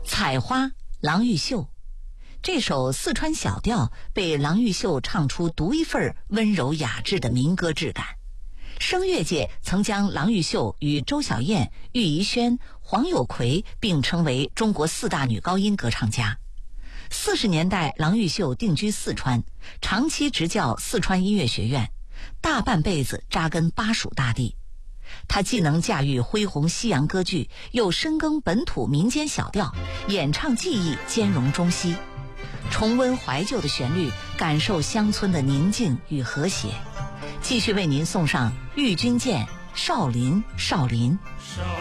采花郎玉秀，这首四川小调被郎玉秀唱出独一份温柔雅致的民歌质感。声乐界曾将郎玉秀与周小燕、庾宜轩、黄有葵并称为中国4大女高音歌唱家。40年代，郎玉秀定居四川，长期执教四川音乐学院，大半辈子扎根巴蜀大地。他既能驾驭恢宏西洋歌剧，又深耕本土民间小调，演唱技艺兼容中西。重温怀旧的旋律，感受乡村的宁静与和谐。继续为您送上郁钧剑《少林少林》。